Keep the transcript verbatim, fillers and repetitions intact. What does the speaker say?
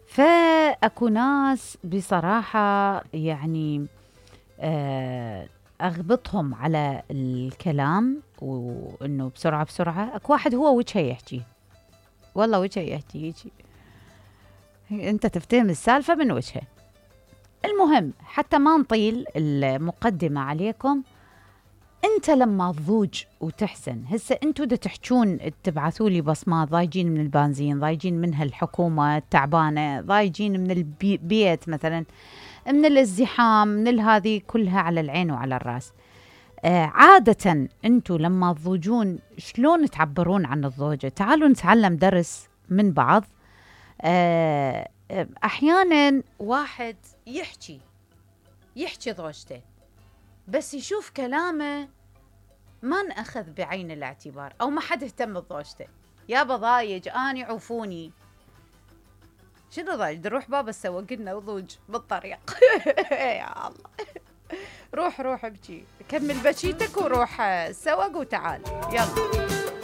فأكو ناس بصراحة يعني آه، أغبطهم على الكلام وإنه بسرعة بسرعة. أكو واحد هو وجهه يحكي، والله وجهه يحكي يجي أنت تفتهم السالفة من وجهه. المهم حتى ما نطيل المقدمة عليكم، انت لما تضوج وتحسن هسه انتو دا تحجون تبعثوا لي بصمات، ضايجين من البنزين، ضايجين من هالحكومة التعبانة، ضايجين من البيت مثلا، من الازدحام، من هذه كلها على العين وعلى الراس. آه عادة انتو لما تضوجون شلون تعبرون عن الضوجة؟ تعالوا نتعلم درس من بعض. آه احيانا واحد يحكي يحكي ضوجته بس يشوف كلامه ما نأخذ بعين الاعتبار أو ما حد اهتم بضوجته. يابا ضايج أني عوفوني. شنو ضايج؟ نروح بابا السوق قلنا وضوج بالطريق. يا الله، روح روح ابكي، كمل بكيتك وروح السوق وتعال يلا.